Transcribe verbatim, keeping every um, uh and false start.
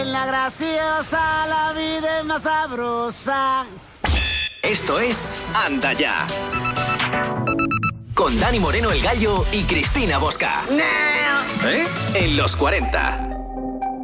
En la graciosa la vida es más sabrosa. Esto es Anda Ya. Con Dani Moreno el Gallo y Cristina Bosca. No. ¿Eh? En los cuarenta.